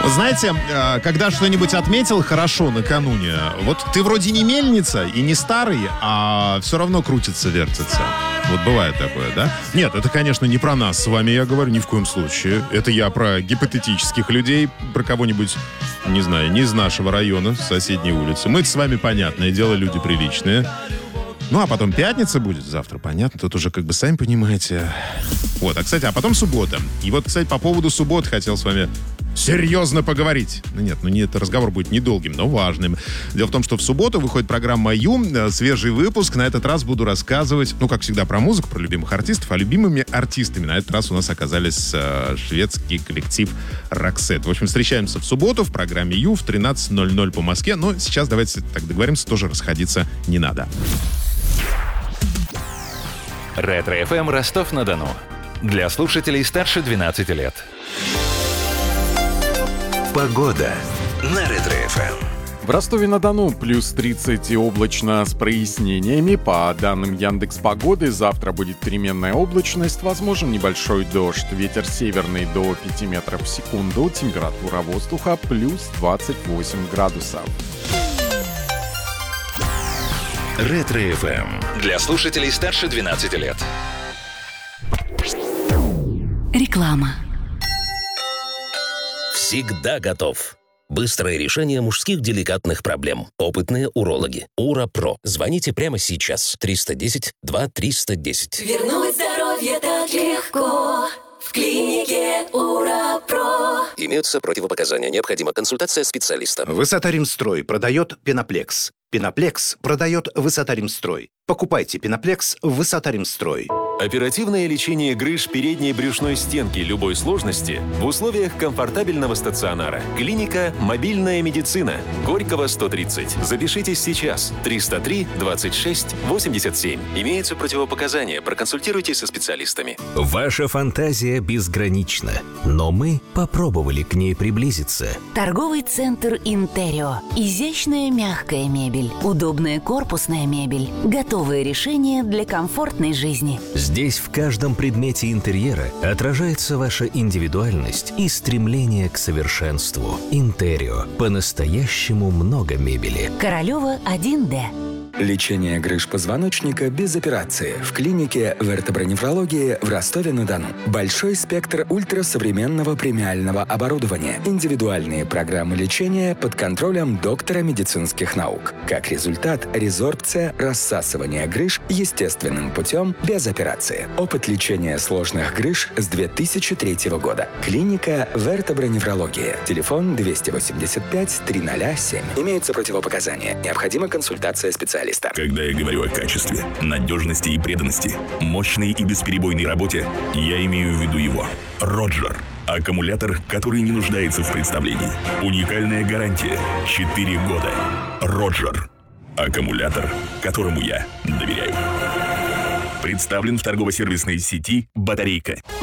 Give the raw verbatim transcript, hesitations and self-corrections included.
Знаете, когда что-нибудь отметил хорошо накануне, вот ты вроде не мельница и не старый, а все равно крутится, вертится. Вот бывает такое, да? Нет, это, конечно, не про нас с вами я говорю, ни в коем случае. Это я про гипотетических людей, про кого-нибудь, не знаю, не из нашего района, с соседней улицы. Мы-то с вами, понятное дело, люди приличные. Ну, а потом пятница будет, завтра, понятно, тут уже, как бы, сами понимаете. Вот, а, кстати, а потом суббота. И вот, кстати, по поводу субботы хотел с вами серьезно поговорить. Ну нет, ну нет, разговор будет недолгим, но важным. Дело в том, что в субботу выходит программа «Ю», свежий выпуск. На этот раз буду рассказывать, ну, как всегда, про музыку, про любимых артистов. А любимыми артистами на этот раз у нас оказались э, шведский коллектив «Роксет». В общем, встречаемся в субботу в программе «Ю» в тринадцать ноль ноль по Москве. Но сейчас давайте так договоримся, тоже расходиться не надо. Ретро-эф эм Ростов-на-Дону. Для слушателей старше двенадцати лет. Погода на Ретро-эф эм. В Ростове-на-Дону плюс тридцать и облачно с прояснениями. По данным Яндекс.Погоды, завтра будет переменная облачность, возможен небольшой дождь. Ветер северный до пяти метров в секунду. Температура воздуха плюс двадцать восемь градусов. Ретро-эф эм. Для слушателей старше двенадцати лет. Реклама. Всегда готов. Быстрое решение мужских деликатных проблем. Опытные урологи. Ура-Про. Звоните прямо сейчас. триста десять два триста десять. Вернуть здоровье так легко. В клинике Ура-Про. Имеются противопоказания. Необходима консультация специалиста. Высота-Римстрой продает Пеноплекс. Пеноплекс продает Высота-Римстрой. Покупайте Пеноплекс в Высота-Римстрой. Оперативное лечение грыж передней брюшной стенки любой сложности в условиях комфортабельного стационара. Клиника «Мобильная медицина». Горького, сто тридцать. Запишитесь сейчас. триста три двадцать шесть восемьдесят семь. Имеются противопоказания. Проконсультируйтесь со специалистами. Ваша фантазия безгранична, но мы попробовали к ней приблизиться. Торговый центр «Интерио». Изящная мягкая мебель, удобная корпусная мебель, готовые решения для комфортной жизни. Здесь в каждом предмете интерьера отражается ваша индивидуальность и стремление к совершенству. Интерио. По-настоящему много мебели. Королева, один Д. Лечение грыж позвоночника без операции в клинике вертобронефрологии в Ростове-на-Дону. Большой спектр ультрасовременного премиального оборудования. Индивидуальные программы лечения под контролем доктора медицинских наук. Как результат, резорбция, рассасывание грыж естественным путем без операции. Опыт лечения сложных грыж с две тысячи третьего года. Клиника вертобронефрологии. Телефон двести восемьдесят пять триста семь. Имеются противопоказания. Необходима консультация специалиста. Когда я говорю о качестве, надежности и преданности, мощной и бесперебойной работе, я имею в виду его. Роджер. Аккумулятор, который не нуждается в представлении. Уникальная гарантия. четыре года. Роджер. Аккумулятор, которому я доверяю. Представлен в торгово-сервисной сети «Батарейка».